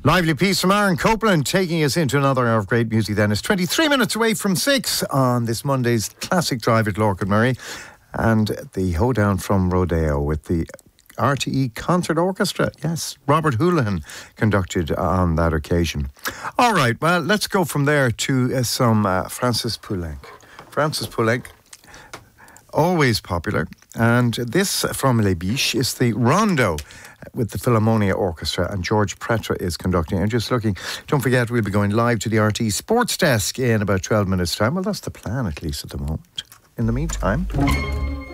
Lively piece from Aaron Copeland, taking us into another hour of great music then. It's 23 minutes away from 6 on this Monday's classic drive at Lorcan Murray. And the hoedown from Rodeo with the RTE Concert Orchestra. Yes, Robert Houlihan conducted on that occasion. All right, well, let's go from there to some Francis Poulenc. Francis Poulenc, always popular. And this from Les Biches is the Rondo with the Philharmonia Orchestra, and George Pretra is conducting. And just looking, don't forget, we'll be going live to the RTE Sports Desk in about 12 minutes' time. Well, that's the plan, at least at the moment. In the meantime...